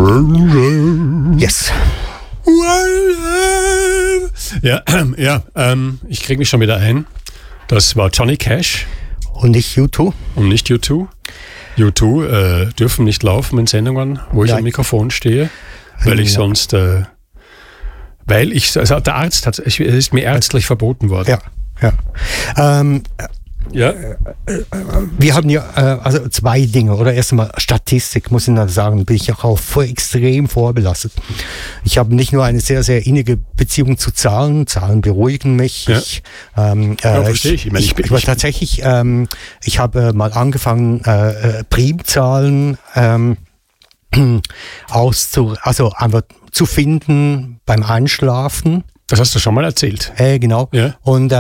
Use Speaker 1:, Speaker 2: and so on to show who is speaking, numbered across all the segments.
Speaker 1: Yes.
Speaker 2: Ich kriege mich schon wieder ein. Das war Johnny Cash.
Speaker 1: Und nicht U2.
Speaker 2: Und nicht U2. U2 dürfen nicht laufen in Sendungen, wo ich am Mikrofon stehe, weil ich sonst, also der Arzt es ist mir ärztlich verboten worden.
Speaker 1: Wir haben ja also zwei Dinge. Oder erst einmal Statistik, muss ich dann sagen, bin ich auch extrem vorbelastet. Ich habe nicht nur eine sehr, sehr innige Beziehung zu Zahlen. Zahlen beruhigen mich.
Speaker 2: Ja.
Speaker 1: Verstehe ich. Ich war tatsächlich, ich habe mal angefangen, Primzahlen einfach zu finden beim Einschlafen.
Speaker 2: Das hast du schon mal erzählt.
Speaker 1: Genau.
Speaker 2: Ja.
Speaker 1: Und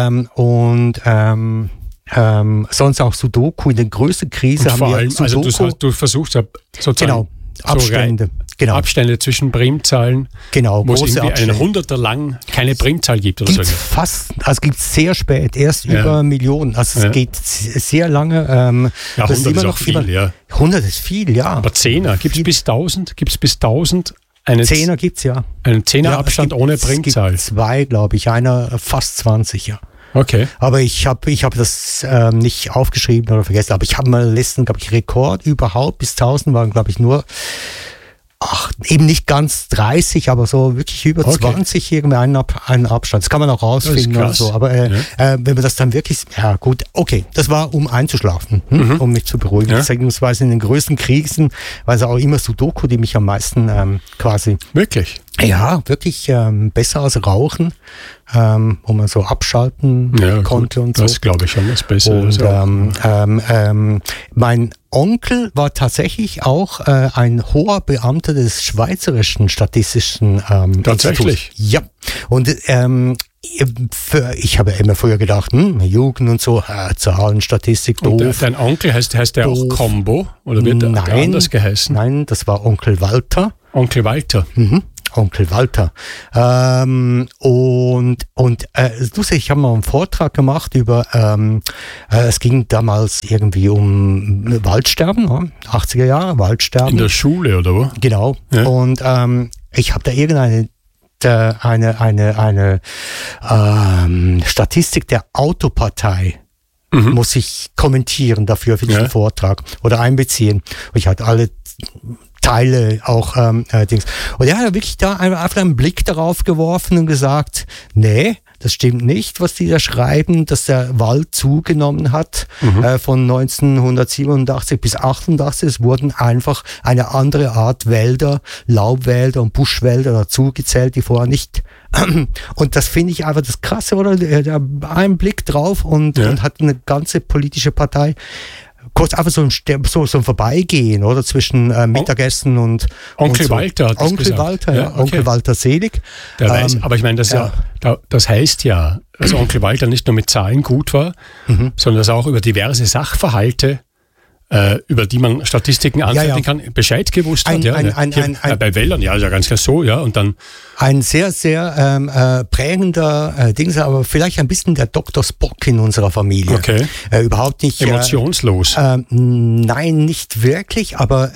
Speaker 1: sonst auch Sudoku. In der größten Krise
Speaker 2: und
Speaker 1: haben
Speaker 2: vor
Speaker 1: wir
Speaker 2: allem,
Speaker 1: Sudoku.
Speaker 2: Also du versuchst ja sozusagen Abstände zwischen Primzahlen, wo es irgendwie einen Hunderter lang keine Primzahl gibt oder so.
Speaker 1: Gibt es sehr spät, erst über Millionen. Also es geht sehr lange.
Speaker 2: 100 ist auch viel,
Speaker 1: 100 ist viel, ja.
Speaker 2: Aber Zehner, gibt es bis 1000? Gibt es bis 1000?
Speaker 1: Zehner gibt es ja.
Speaker 2: Einen Zehnerabstand ohne Primzahl?
Speaker 1: Es gibt zwei, glaube ich. Einer fast 20, ja.
Speaker 2: Okay.
Speaker 1: Aber ich hab das nicht aufgeschrieben oder vergessen, aber ich habe mal letzten, glaube ich, Rekord überhaupt bis 1000 waren, glaube ich, nur eben nicht ganz 30, aber so wirklich über 20 irgendwie einen Abstand. Das kann man auch rausfinden oder so. Aber wenn man das dann wirklich, ja gut, okay, das war, um einzuschlafen, um mich zu beruhigen.
Speaker 2: Ja.
Speaker 1: Beziehungsweise in den größten Krisen, weil es auch immer Sudoku, die mich am meisten quasi...
Speaker 2: Wirklich?
Speaker 1: Ja, wirklich besser als Rauchen, wo man so abschalten konnte und so.
Speaker 2: Das glaube ich schon, das Bessere.
Speaker 1: Und mein Onkel war tatsächlich auch ein hoher Beamter des Schweizerischen Statistischen
Speaker 2: Tatsächlich?
Speaker 1: Instituts. Ja. Und ich habe immer früher gedacht, Jugend und so, Zahlen, Statistik, doof.
Speaker 2: Und dein Onkel heißt der auch Combo? Oder wird der anders geheißen?
Speaker 1: Nein, das war Onkel Walter.
Speaker 2: Onkel Walter?
Speaker 1: Onkel Walter. Ich habe mal einen Vortrag gemacht über, es ging damals irgendwie um Waldsterben, 80er Jahre, Waldsterben.
Speaker 2: In der Schule oder wo?
Speaker 1: Genau. Ja. Und ich habe da irgendeine Statistik der Autopartei muss ich kommentieren dafür für diesen Vortrag oder einbeziehen. Und ich hatte alle Teile auch Dings. Und er hat wirklich da einfach einen Blick darauf geworfen und gesagt, nee, das stimmt nicht, was die da schreiben, dass der Wald zugenommen hat von 1987 bis 88. Es wurden einfach eine andere Art Wälder, Laubwälder und Buschwälder dazugezählt, die vorher nicht. Und das finde ich einfach das Krasse, oder? Der hat einen Blick drauf und hat eine ganze politische Partei kurz einfach so ein Vorbeigehen, oder? Zwischen Mittagessen und
Speaker 2: Onkel
Speaker 1: so.
Speaker 2: Walter hat
Speaker 1: Onkel
Speaker 2: gesagt.
Speaker 1: Walter, ja. Okay. Onkel Walter Selig.
Speaker 2: Der weiß, aber ich meine, das heißt ja, dass Onkel Walter nicht nur mit Zahlen gut war, sondern dass er auch über diverse Sachverhalte, über die man Statistiken anfertigen kann, Bescheid gewusst hat. Bei Wäldern, ist ja ganz klar so, ja. Und dann
Speaker 1: ein sehr, sehr prägender Ding, aber vielleicht ein bisschen der Dr. Spock in unserer Familie.
Speaker 2: Okay.
Speaker 1: Überhaupt nicht
Speaker 2: emotionslos.
Speaker 1: Nein, nicht wirklich, aber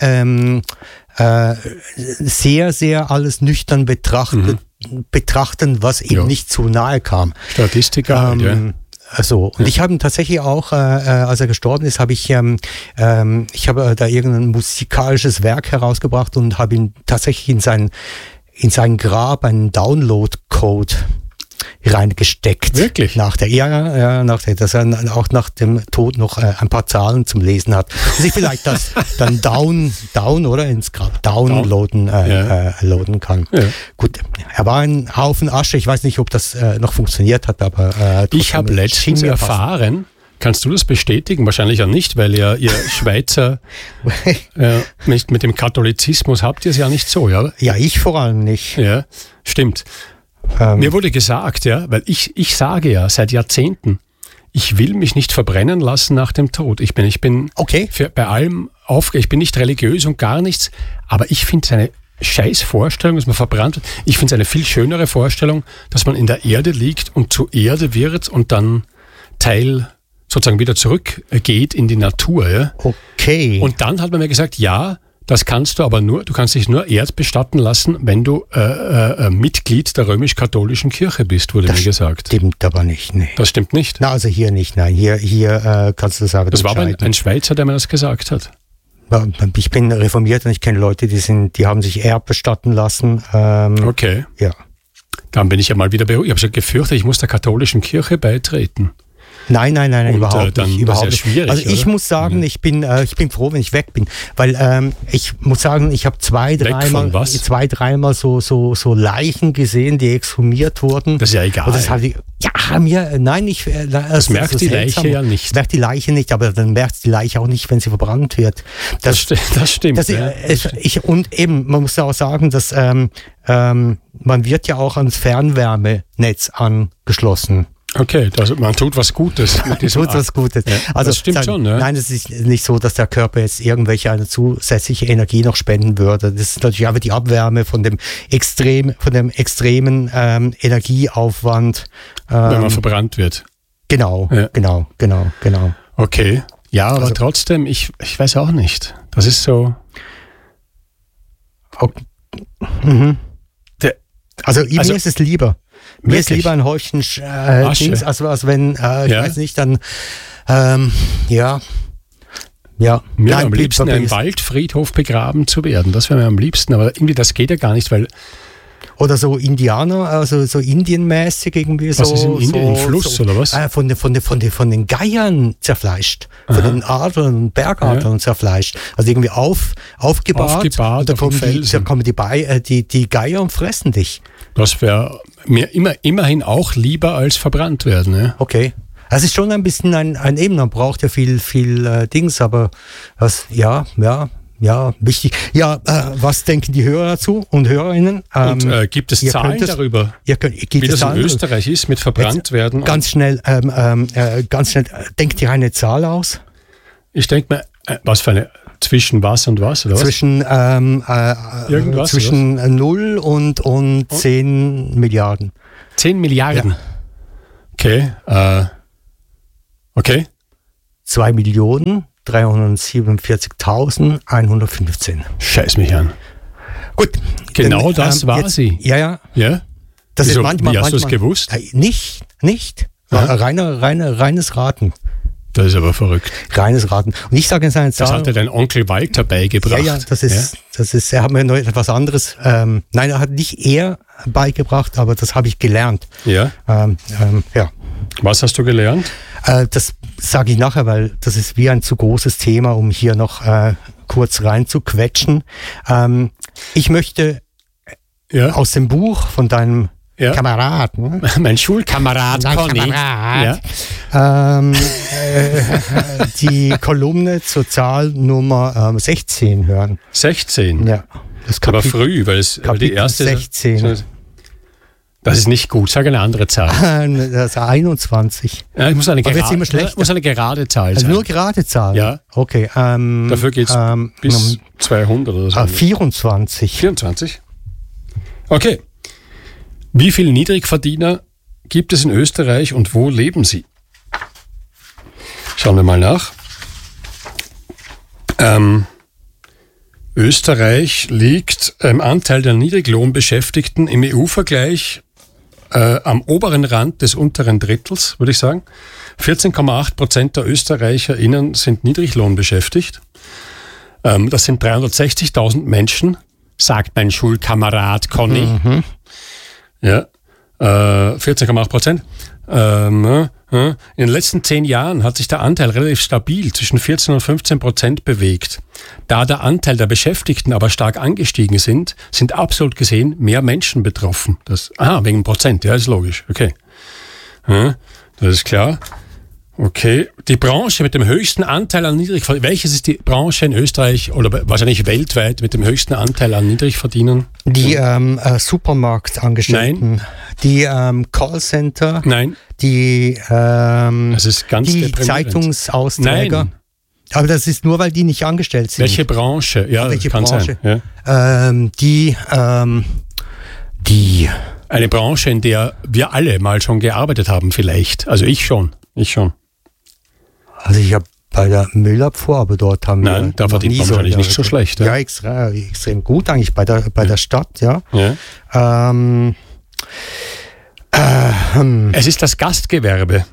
Speaker 1: sehr, sehr alles nüchtern betrachten, was eben nicht zu nahe kam.
Speaker 2: Statistiker,
Speaker 1: und ich habe ihn tatsächlich auch, als er gestorben ist, ich habe da irgendein musikalisches Werk herausgebracht und habe ihn tatsächlich in sein Grab einen Download-Code reingesteckt.
Speaker 2: Wirklich?
Speaker 1: Dass er auch nach dem Tod noch ein paar Zahlen zum Lesen hat. Dass ich vielleicht das dann down oder ins Grab downloaden loaden kann. Ja. Gut, er war ein Haufen Asche. Ich weiß nicht, ob das noch funktioniert hat, aber
Speaker 2: ich habe letztens erfahren, kannst du das bestätigen? Wahrscheinlich ja nicht, weil ihr Schweizer mit dem Katholizismus habt ihr es ja nicht so, ja?
Speaker 1: Ja, ich vor allem nicht.
Speaker 2: Ja, stimmt. Mir wurde gesagt, weil ich sage ja seit Jahrzehnten, ich will mich nicht verbrennen lassen nach dem Tod. Ich bin bei allem ich bin nicht religiös und gar nichts, aber ich finde es eine scheiß Vorstellung, dass man verbrannt wird. Ich finde es eine viel schönere Vorstellung, dass man in der Erde liegt und zur Erde wird und dann sozusagen wieder zurückgeht in die Natur. Ja?
Speaker 1: Okay.
Speaker 2: Und dann hat man mir gesagt, Das kannst du aber nur, du kannst dich nur erdbestatten lassen, wenn du Mitglied der römisch-katholischen Kirche bist, wurde mir gesagt.
Speaker 1: Das stimmt aber nicht, nee.
Speaker 2: Das stimmt nicht?
Speaker 1: Na, also hier nicht, nein. Hier kannst du das aber
Speaker 2: Das war aber ein Schweizer, der mir das gesagt hat.
Speaker 1: Ich bin reformiert und ich kenne Leute, die haben sich erbbestatten lassen.
Speaker 2: Okay.
Speaker 1: Ja.
Speaker 2: Dann bin ich ja mal wieder beruhigt. Ich habe schon gefürchtet, ich muss der katholischen Kirche beitreten.
Speaker 1: Nein,
Speaker 2: und,
Speaker 1: überhaupt nicht. Überhaupt nicht.
Speaker 2: Schwierig,
Speaker 1: also ich muss sagen, ich bin froh, wenn ich weg bin, weil ich muss sagen, ich habe zwei, dreimal so Leichen gesehen, die exhumiert wurden.
Speaker 2: Das ist ja egal.
Speaker 1: Und das
Speaker 2: das merkt die Leiche ja nicht.
Speaker 1: Das merkt die Leiche nicht, aber dann merkt die Leiche auch nicht, wenn sie verbrannt wird.
Speaker 2: Das stimmt.
Speaker 1: Und eben, man muss auch sagen, dass man wird ja auch ans Fernwärmenetz angeschlossen.
Speaker 2: Okay, man tut was Gutes.
Speaker 1: Ja. Also,
Speaker 2: das stimmt schon, ne?
Speaker 1: Nein, es ist nicht so, dass der Körper jetzt eine zusätzliche Energie noch spenden würde. Das ist natürlich einfach die Abwärme von dem extremen Energieaufwand.
Speaker 2: Wenn man verbrannt wird.
Speaker 1: Genau.
Speaker 2: Okay, ja, aber trotzdem, ich weiß auch nicht. Das ist so...
Speaker 1: Okay. Mhm. Mir ist es lieber. Mir ist lieber ein Häufchen Dings, als wenn, ich weiß nicht, dann, ja.
Speaker 2: Mir am liebsten im Waldfriedhof begraben zu werden. Das wäre mir am liebsten, aber irgendwie das geht ja gar nicht, weil...
Speaker 1: Oder so Indianer, also so indienmäßig irgendwie so.
Speaker 2: Was ist in Indien? Ein Fluss oder was?
Speaker 1: Von den Geiern zerfleischt. Von den Adlern und Bergadlern zerfleischt. Also irgendwie aufgebahrt und dann kommen die Geier und fressen dich.
Speaker 2: Das wäre mir immerhin auch lieber als verbrannt werden. Ja?
Speaker 1: Okay. Es ist schon ein bisschen ein Eben, man braucht ja viel Dings, aber wichtig. Ja, was denken die Hörer dazu und Hörerinnen?
Speaker 2: Und gibt es Zahlen darüber, wie das in Österreich ist mit verbrannt werden?
Speaker 1: Ganz schnell, denkt ihr eine Zahl aus?
Speaker 2: Ich denke mir, was für eine, zwischen was und was? Oder was?
Speaker 1: Zwischen,
Speaker 2: irgendwas,
Speaker 1: zwischen 0 und 10 Milliarden.
Speaker 2: 10 Milliarden?
Speaker 1: Ja.
Speaker 2: Okay.
Speaker 1: 2.347.115.
Speaker 2: Scheiß mich an.
Speaker 1: Gut.
Speaker 2: Genau das war sie.
Speaker 1: Ja. Das ist manchmal.
Speaker 2: Wie hast du es gewusst?
Speaker 1: Nicht. Reines Raten.
Speaker 2: Das ist aber verrückt.
Speaker 1: Reines Raten. Und ich sage jetzt eine Zahl.
Speaker 2: Das hat dir dein Onkel Walter beigebracht.
Speaker 1: Ja, das ist, er hat mir noch etwas anderes, nein, er hat nicht er beigebracht, aber das habe ich gelernt.
Speaker 2: Ja.
Speaker 1: Ja.
Speaker 2: Was hast du gelernt?
Speaker 1: Das sage ich nachher, weil das ist wie ein zu großes Thema, um hier noch kurz rein zu quetschen. Ich möchte aus dem Buch von deinem Kamerad, ne?
Speaker 2: Mein Schulkamerad Conny.
Speaker 1: Die Kolumne zur Zahl Nummer 16 hören.
Speaker 2: 16?
Speaker 1: Ja.
Speaker 2: Das aber früh, weil die erste
Speaker 1: 16.
Speaker 2: Das ist nicht gut. Sag eine andere Zahl.
Speaker 1: Das ist 21.
Speaker 2: Ja, ich muss eine gerade Zahl sein.
Speaker 1: Also nur gerade Zahl?
Speaker 2: Ja.
Speaker 1: Okay.
Speaker 2: Dafür geht es bis 200 oder so.
Speaker 1: 24.
Speaker 2: 24? Okay. Wie viele Niedrigverdiener gibt es in Österreich und wo leben sie? Schauen wir mal nach. Österreich liegt im Anteil der Niedriglohnbeschäftigten im EU-Vergleich am oberen Rand des unteren Drittels, würde ich sagen. 14,8% der ÖsterreicherInnen sind Niedriglohnbeschäftigt. Das sind 360.000 Menschen, sagt mein Schulkamerad Conny. Mhm. Ja, 14,8%. In den letzten 10 Jahren hat sich der Anteil relativ stabil zwischen 14 und 15% bewegt. Da der Anteil der Beschäftigten aber stark angestiegen sind absolut gesehen mehr Menschen betroffen. Wegen Prozent, ja, ist logisch. Okay. Ja, das ist klar. Okay. Die Branche mit dem höchsten Anteil an Niedrigverdienern. Welches ist die Branche in Österreich oder wahrscheinlich weltweit mit dem höchsten Anteil an Niedrigverdienern?
Speaker 1: Die Supermarktangestellten. Nein. Die Callcenter.
Speaker 2: Nein.
Speaker 1: Das
Speaker 2: ist ganz
Speaker 1: die Zeitungsausträger.
Speaker 2: Nein.
Speaker 1: Aber das ist nur, weil die nicht angestellt sind.
Speaker 2: Welche Branche? Ja,
Speaker 1: welche
Speaker 2: kann
Speaker 1: Branche?
Speaker 2: Sein. Ja.
Speaker 1: Die.
Speaker 2: Eine Branche, in der wir alle mal schon gearbeitet haben, vielleicht. Also ich schon.
Speaker 1: Also ich habe bei der Müllabfuhr, aber dort haben wir...
Speaker 2: Nein, da verdient man wahrscheinlich nicht so schlecht.
Speaker 1: Ja, extrem gut eigentlich bei der Stadt, ja.
Speaker 2: Es ist das Gastgewerbe.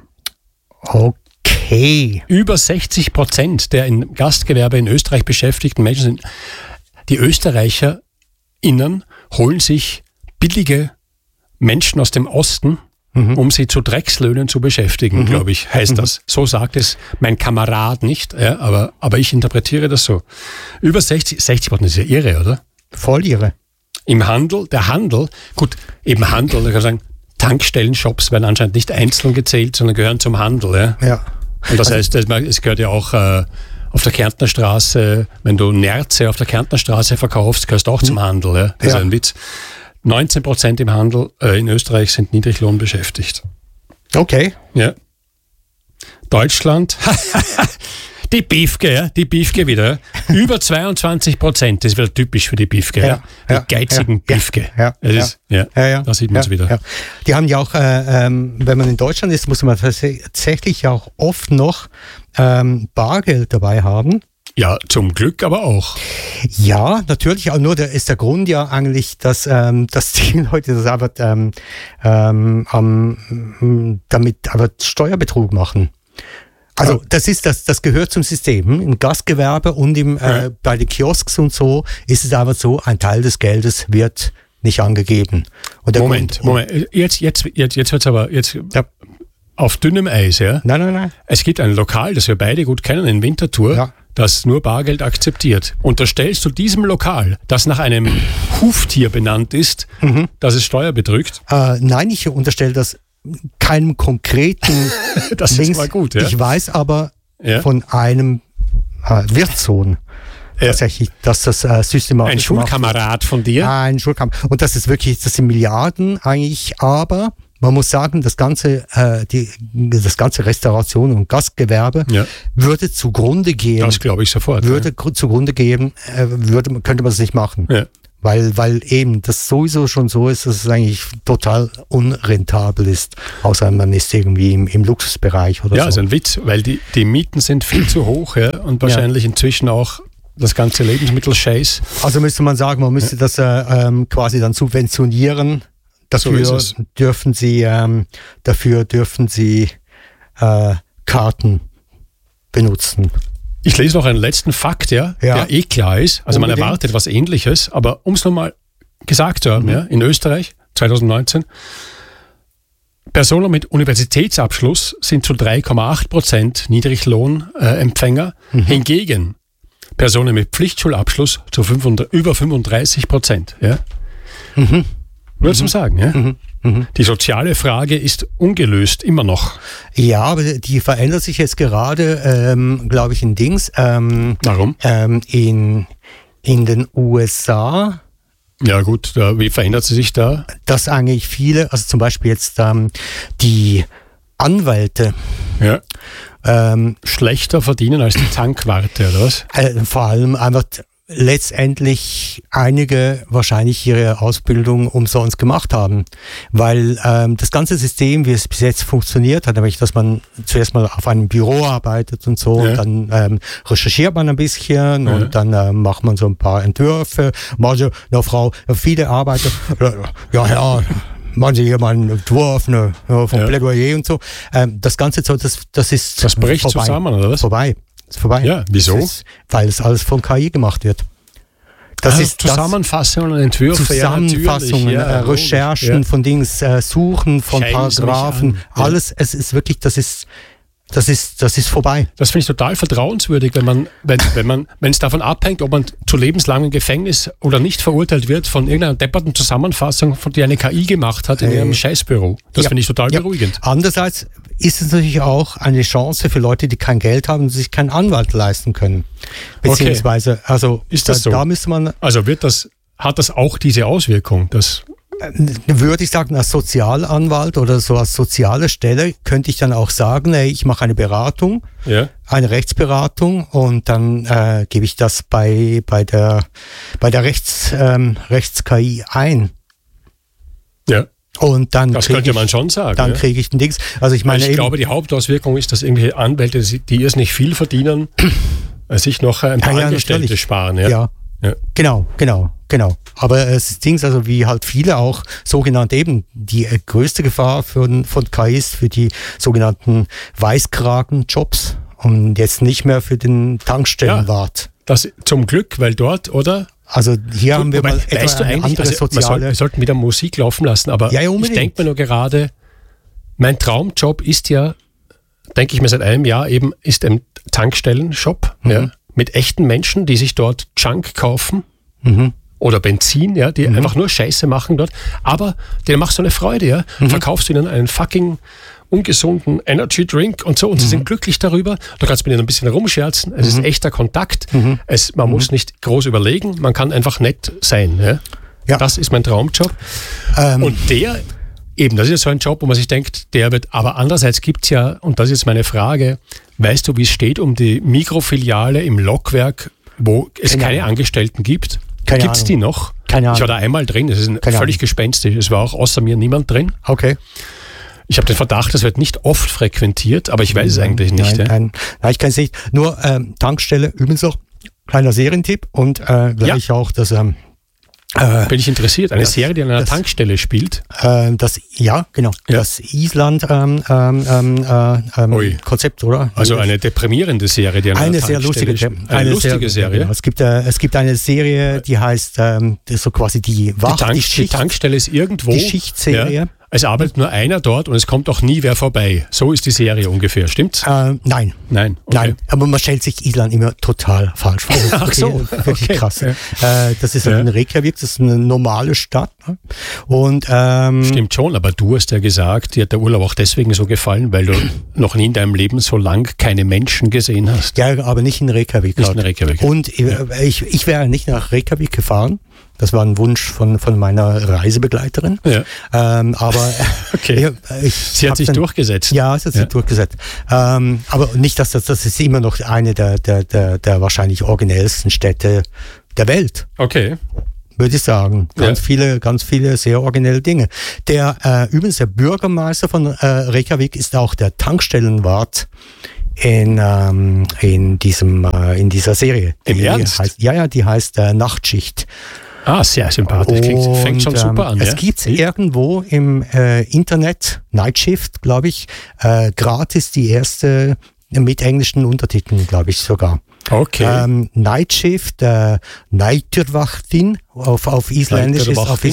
Speaker 1: Okay.
Speaker 2: Über 60% der im Gastgewerbe in Österreich beschäftigten Menschen sind... Die ÖsterreicherInnen holen sich billige Menschen aus dem Osten, um sie zu Dreckslöhnen zu beschäftigen, glaube ich, heißt das. So sagt es mein Kamerad nicht, ja, aber ich interpretiere das so. Über 60%, ist ja irre, oder?
Speaker 1: Voll irre.
Speaker 2: Im Handel, der Handel, gut, eben Handel, da kann man sagen, Tankstellen-Shops werden anscheinend nicht einzeln gezählt, sondern gehören zum Handel. Ja. Und das heißt, es gehört ja auch auf der Kärntner Straße, wenn du Nerze auf der Kärntner Straße verkaufst, gehörst du auch zum Handel. Ja. Das ist ein Witz. 19% im Handel in Österreich sind Niedriglohn beschäftigt.
Speaker 1: Okay.
Speaker 2: Ja. Deutschland, die Biefke wieder. Über 22%, das ist wieder typisch für die Biefke. Die geizigen Biefke. Da sieht man es wieder. Ja.
Speaker 1: Die haben ja auch, wenn man in Deutschland ist, muss man tatsächlich auch oft noch Bargeld dabei haben.
Speaker 2: Ja, zum Glück aber auch.
Speaker 1: Ja, natürlich, aber nur ist der Grund ja eigentlich, dass die Leute das aber damit aber Steuerbetrug machen. Also das gehört zum System. Im Gastgewerbe und bei den Kiosks und so ist es aber so, ein Teil des Geldes wird nicht angegeben. Und
Speaker 2: Moment. Jetzt wird's aber auf dünnem Eis, ja?
Speaker 1: Nein.
Speaker 2: Es gibt ein Lokal, das wir beide gut kennen, in Winterthur, das nur Bargeld akzeptiert. Unterstellst du diesem Lokal, das nach einem Huftier benannt ist, dass es Steuer betrügt?
Speaker 1: Nein, ich unterstelle das keinem konkreten
Speaker 2: das ist mal gut, ja?
Speaker 1: Ich weiß aber von einem Wirtssohn tatsächlich, dass das systematisch
Speaker 2: ein Schulkamerad von dir?
Speaker 1: Ein Schulkamerad. Und das sind Milliarden eigentlich, aber man muss sagen, das ganze Restauration und Gastgewerbe würde zugrunde gehen.
Speaker 2: Das glaube ich sofort.
Speaker 1: Zugrunde gehen, könnte man es nicht machen. Ja. Weil eben das sowieso schon so ist, dass es eigentlich total unrentabel ist, außer man ist irgendwie im Luxusbereich oder so.
Speaker 2: Ja, ist ein Witz, weil die Mieten sind viel zu hoch und wahrscheinlich inzwischen auch das ganze Lebensmittelscheiß.
Speaker 1: Also müsste man sagen, man müsste das quasi dann subventionieren. Dafür dürfen sie Karten benutzen.
Speaker 2: Ich lese noch einen letzten Fakt, der klar ist. Also man erwartet was Ähnliches, aber um es nochmal gesagt zu haben, in Österreich 2019, Personen mit Universitätsabschluss sind zu 3,8% Niedriglohnempfänger. Hingegen Personen mit Pflichtschulabschluss zu über 35%. Ja? Nur zum Sagen, ja? Die soziale Frage ist ungelöst, immer noch.
Speaker 1: Ja, aber die verändert sich jetzt gerade, glaube ich, in Dings.
Speaker 2: Warum?
Speaker 1: In den USA.
Speaker 2: Ja gut, wie verändert sie sich da?
Speaker 1: Dass eigentlich viele, also zum Beispiel jetzt die Anwälte,
Speaker 2: schlechter verdienen als die Tankwarte, oder was?
Speaker 1: Vor allem einfach letztendlich einige wahrscheinlich ihre Ausbildung umsonst gemacht haben, weil das ganze System, wie es bis jetzt funktioniert hat, nämlich dass man zuerst mal auf einem Büro arbeitet und so, und dann recherchiert man ein bisschen und dann macht man so ein paar Entwürfe, viele Arbeiter, machen Sie hier mal einen Entwurf vom Plädoyer und so. Das ganze Zeug, das
Speaker 2: bricht vorbei. Zusammen, oder was?
Speaker 1: Ist vorbei.
Speaker 2: Ja, wieso?
Speaker 1: Weil es alles von KI gemacht wird.
Speaker 2: Das ist Zusammenfassungen und Entwürfe.
Speaker 1: Zusammenfassungen, Recherchen von Dings, Suchen von Paragraphen, alles. Es ist wirklich, das ist vorbei.
Speaker 2: Das finde ich total vertrauenswürdig, wenn es davon abhängt, ob man zu lebenslangem Gefängnis oder nicht verurteilt wird von irgendeiner depperten Zusammenfassung, die eine KI gemacht hat in ihrem Scheißbüro. Das finde ich total beruhigend.
Speaker 1: Andererseits ist es natürlich auch eine Chance für Leute, die kein Geld haben und sich keinen Anwalt leisten können. Beziehungsweise, also
Speaker 2: ist das so?
Speaker 1: Da müsste man.
Speaker 2: Also hat das auch diese Auswirkung, dass
Speaker 1: würde ich sagen, als Sozialanwalt oder so als soziale Stelle könnte ich dann auch sagen, ich mache eine Beratung, eine Rechtsberatung, und dann gebe ich das bei der Rechts-KI ein.
Speaker 2: Ja.
Speaker 1: Und dann
Speaker 2: das könnte man schon sagen.
Speaker 1: Dann kriege ich ein Dings. Also ich meine,
Speaker 2: ich glaube, die Hauptauswirkung ist, dass irgendwelche Anwälte, die erst nicht viel verdienen, sich noch ein paar Angestellte sparen. Ja.
Speaker 1: Genau. Aber das Ding ist also, wie halt viele auch sogenannte eben, die größte Gefahr von KI ist für die sogenannten Weißkragen-Jobs und jetzt nicht mehr für den Tankstellenwart.
Speaker 2: Ja, das zum Glück, weil dort, oder?
Speaker 1: Also hier haben wir mal etwa eine andere soziale...
Speaker 2: Wir sollten wieder Musik laufen lassen, aber ich denke mir nur gerade, mein Traumjob ist ja, denke ich mir seit einem Jahr eben, ist ein Tankstellenshop, mit echten Menschen, die sich dort Junk kaufen oder Benzin, die einfach nur Scheiße machen dort, aber denen machst du eine Freude, verkaufst ihnen einen fucking ungesunden Energy Drink und so und sie sind glücklich darüber. Du kannst mit ihnen ein bisschen rumscherzen, es ist echter Kontakt, man muss nicht groß überlegen, man kann einfach nett sein. Ja. Das ist mein Traumjob. Und das ist so ein Job, wo man sich denkt, der wird, aber andererseits gibt es ja, und das ist jetzt meine Frage, weißt du, wie es steht um die Mikrofiliale im Lokwerk, wo es keine Angestellten gibt? Gibt es die noch?
Speaker 1: Keine Ahnung.
Speaker 2: Ich war da einmal drin, es ist völlig gespenstisch, es war auch außer mir niemand drin.
Speaker 1: Okay.
Speaker 2: Ich habe den Verdacht, das wird nicht oft frequentiert, aber ich weiß es eigentlich nicht.
Speaker 1: Nein, ich kann es nicht. Nur Tankstelle, übrigens auch kleiner Serientipp und gleich auch das...
Speaker 2: bin ich interessiert. Eine Serie, die an einer Tankstelle spielt.
Speaker 1: Das Island Konzept, oder?
Speaker 2: Also eine deprimierende Serie, die an einer Tankstelle spielt. Eine lustige Serie.
Speaker 1: Genau. Es gibt eine Serie, die heißt so quasi die
Speaker 2: Tankstelle ist irgendwo.
Speaker 1: Die Schichtserie.
Speaker 2: Ja. Es arbeitet nur einer dort und es kommt auch nie wer vorbei. So ist die Serie ungefähr, stimmt's?
Speaker 1: Nein.
Speaker 2: Okay.
Speaker 1: Nein, aber man stellt sich Island immer total falsch vor.
Speaker 2: Ach so.
Speaker 1: Wirklich krass. Ja. Das ist in Reykjavik, das ist eine normale Stadt. Ne? Und,
Speaker 2: stimmt schon, aber du hast ja gesagt, dir hat der Urlaub auch deswegen so gefallen, weil du noch nie in deinem Leben so lang keine Menschen gesehen hast.
Speaker 1: Ja, aber nicht in Reykjavik.
Speaker 2: Nicht in Reykjavik.
Speaker 1: Und ich wäre nicht nach Reykjavik gefahren. Das war ein Wunsch von meiner Reisebegleiterin. Ja. Aber
Speaker 2: okay. Sie hat sich durchgesetzt.
Speaker 1: Ja, sie hat sich durchgesetzt. Aber nicht, das ist immer noch eine der wahrscheinlich originellsten Städte der Welt.
Speaker 2: Okay.
Speaker 1: Würde ich sagen. Ganz viele sehr originelle Dinge. Übrigens der Bürgermeister von Reykjavik ist auch der Tankstellenwart in dieser Serie.
Speaker 2: Im Ernst?
Speaker 1: Die heißt Nachtschicht.
Speaker 2: Sehr sympathisch. Fängt schon super an.
Speaker 1: Es gibt irgendwo im Internet, Night Shift, glaube ich, gratis die erste mit englischen Untertiteln, glaube ich sogar.
Speaker 2: Okay.
Speaker 1: Night Shift, Næturvaktin auf Isländisch ist auf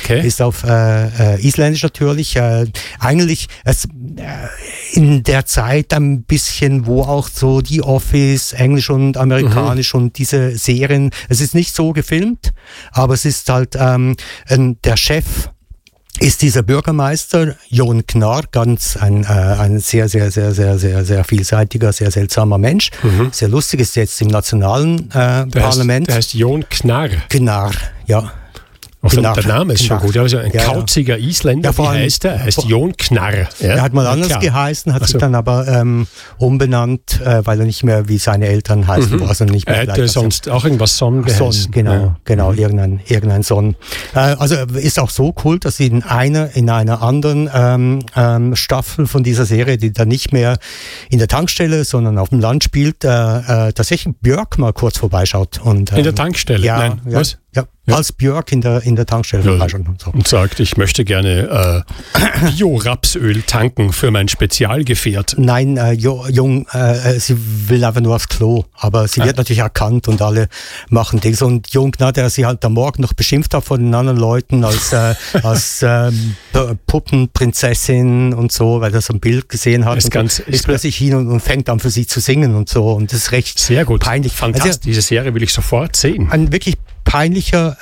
Speaker 1: Isländisch natürlich. Eigentlich in der Zeit ein bisschen, wo auch so die Office, Englisch und Amerikanisch und diese Serien, es ist nicht so gefilmt, aber es ist halt der Chef ist dieser Björkmeister, Jon Knarr, ein sehr, sehr, sehr, sehr, sehr, sehr vielseitiger, sehr seltsamer Mensch. Sehr lustig, ist jetzt im nationalen Parlament.
Speaker 2: Der heißt Jon Knarr.
Speaker 1: Knarr, ja.
Speaker 2: Der Name ist schon gut. Also ein kauziger Isländer, wie heißt er? Er heißt Jon Knarr. Ja?
Speaker 1: Er hat mal anders geheißen, hat sich dann aber umbenannt, weil er nicht mehr wie seine Eltern heißen war. Also nicht mehr
Speaker 2: er hätte sonst auch irgendwas Sonn geheißen.
Speaker 1: Genau, irgendein Sonn. Also ist auch so cool, dass sie in einer anderen Staffel von dieser Serie, die dann nicht mehr in der Tankstelle, sondern auf dem Land spielt, tatsächlich Björk mal kurz vorbeischaut. Und,
Speaker 2: in der Tankstelle? Nein, was?
Speaker 1: Ja, als Björk in der Tankstelle vorbeischaut und so.
Speaker 2: Und sagt, ich möchte gerne Bio-Rapsöl tanken für mein Spezialgefährt.
Speaker 1: Nein, sie will einfach nur aufs Klo, aber sie wird natürlich erkannt und alle machen Dings. Und Jon Knarr, der sie halt am Morgen noch beschimpft hat von den anderen Leuten als Puppenprinzessin und so, weil er so ein Bild gesehen hat. Ist plötzlich hin und fängt an für sie zu singen und so. Und das ist recht
Speaker 2: sehr gut.
Speaker 1: Peinlich.
Speaker 2: Fantastisch, also, diese Serie will ich sofort sehen.
Speaker 1: Ein wirklich peinlicher,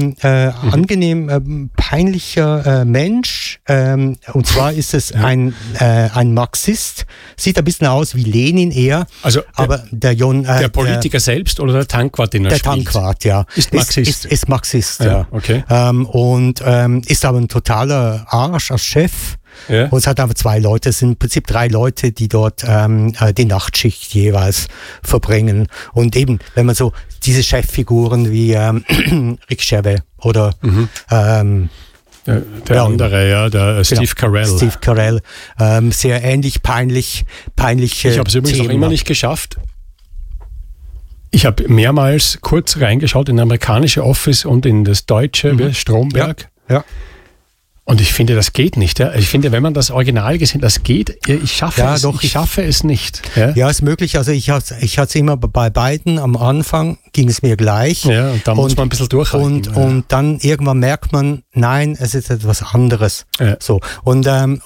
Speaker 1: angenehm peinlicher Mensch. Und zwar ist es ein Marxist. Sieht ein bisschen aus wie Lenin eher.
Speaker 2: Also
Speaker 1: aber der
Speaker 2: Politiker selbst oder der Tankwart, den er spielt?
Speaker 1: Der Tankwart, ja.
Speaker 2: Ist Marxist.
Speaker 1: Ist Marxist, ja.
Speaker 2: Okay.
Speaker 1: Und ist aber ein totaler Arsch als Chef. Ja. Und es hat aber 2 Leute, es sind im Prinzip 3 Leute, die dort die Nachtschicht jeweils verbringen. Und eben, wenn man so diese Cheffiguren wie Rick Gervais oder
Speaker 2: Der andere, ja, der Steve Carell.
Speaker 1: Steve Carell, sehr ähnlich, peinlich.
Speaker 2: Ich habe es übrigens noch immer nicht geschafft. Ich habe mehrmals kurz reingeschaut in das amerikanische Office und in das deutsche Stromberg.
Speaker 1: Ja.
Speaker 2: Und ich finde, das geht nicht. Ja. Ich finde, wenn man das Original gesehen, das geht. Ich schaffe es nicht.
Speaker 1: Ja, ist möglich. Also ich hatte es immer bei beiden. Am Anfang ging es mir gleich.
Speaker 2: Ja, und da muss man ein bisschen durchhalten.
Speaker 1: Und dann irgendwann merkt man, nein, es ist etwas anderes. Ja. So. Und dann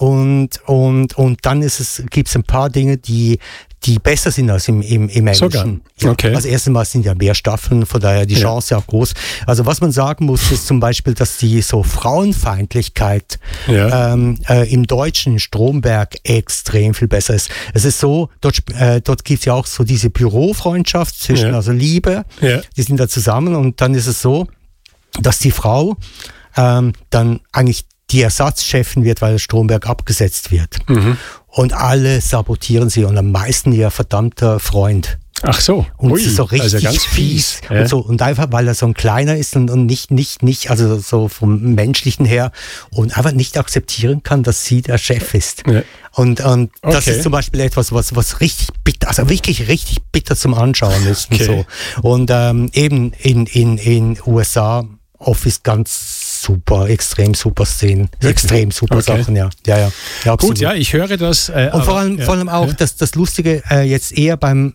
Speaker 1: gibt es ein paar Dinge, die besser sind als im Englischen.
Speaker 2: Ja. Okay.
Speaker 1: Also erstens mal sind ja mehr Staffeln, von daher die Chance auch groß. Also was man sagen muss, ist zum Beispiel, dass die so Frauenfeindlichkeit im deutschen Stromberg extrem viel besser ist. Es ist so, dort gibt es ja auch so diese Bürofreundschaft zwischen, also Liebe, die sind da zusammen und dann ist es so, dass die Frau dann eigentlich die Ersatzchefin wird, weil der Stromberg abgesetzt wird. Mhm. Und alle sabotieren sie und am meisten ihr verdammter Freund.
Speaker 2: Ach so.
Speaker 1: Und es ist so richtig
Speaker 2: also ganz fies.
Speaker 1: Und, so, und einfach, weil er so ein kleiner ist und nicht, also so vom Menschlichen her und einfach nicht akzeptieren kann, dass sie der Chef ist. Ja. Und das ist zum Beispiel etwas, was richtig bitter, also wirklich richtig bitter zum Anschauen ist. Okay. Und so. Und eben in USA Office ganz super, extrem super Szenen, extrem super Sachen, ja,
Speaker 2: gut, ja, ich höre das.
Speaker 1: Und vor allem auch das Lustige jetzt eher beim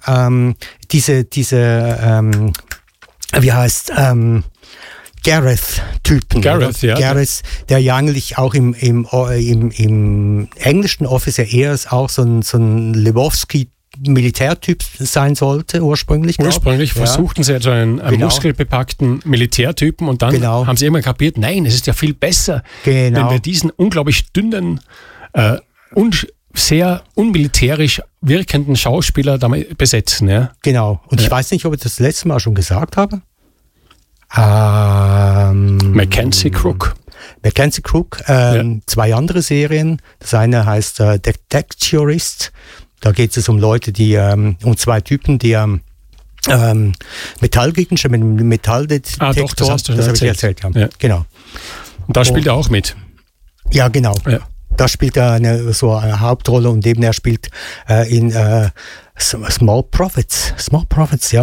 Speaker 1: wie heißt Gareth-Typen.
Speaker 2: Gareth, ja.
Speaker 1: Gareth, der ja eigentlich auch im englischen Office ja eher auch so ein Lebowski Militärtyp sein sollte, ursprünglich.
Speaker 2: Versuchten sie also einen muskelbepackten Militärtypen und dann haben sie irgendwann kapiert, nein, es ist ja viel besser, wenn wir diesen unglaublich dünnen und sehr unmilitärisch wirkenden Schauspieler damit besetzen. Ja?
Speaker 1: Genau. Und ich weiß nicht, ob ich das letzte Mal schon gesagt habe.
Speaker 2: Mackenzie Crook.
Speaker 1: Zwei andere Serien. Das eine heißt Detectorist. Da geht es um Leute, um zwei Typen, die Metallgegenstände mit einem Metalldetektor.
Speaker 2: Doch, das hast du schon
Speaker 1: das erzählt. Ja. Genau.
Speaker 2: Und da spielt er auch mit.
Speaker 1: Ja, genau. Ja. Da spielt er eine Hauptrolle und eben er spielt in Small Profits, ja.